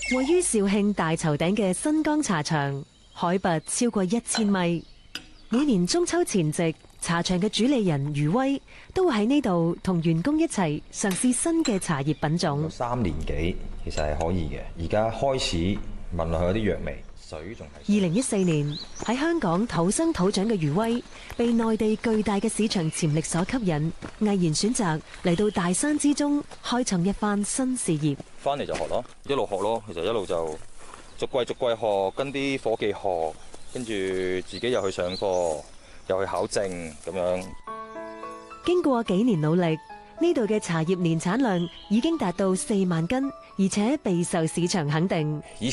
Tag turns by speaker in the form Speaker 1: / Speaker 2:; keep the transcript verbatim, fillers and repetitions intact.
Speaker 1: 位於肇慶大頭頂嘅新江茶場，海拔超過一千米。每年中秋前夕，茶場嘅主理人余威都會喺呢度同員工一齊嘗試新嘅茶葉品種。
Speaker 2: 三年幾其實係可以嘅，而家開始聞落去有啲藥味，水仲係。
Speaker 1: 二零一四年喺香港土生土長嘅余威，被內地巨大嘅市場潛力所吸引，毅然選擇嚟到大山之中開創一番新事業。
Speaker 3: 翻嚟就學咯，一路學咯，其實一路就逐季逐季學，跟啲伙計學，跟住自己又去上課，又去考證咁樣。
Speaker 1: 經過幾年努力，呢度嘅茶葉年產量已經達到四萬斤，而且備受市場肯定。
Speaker 3: 以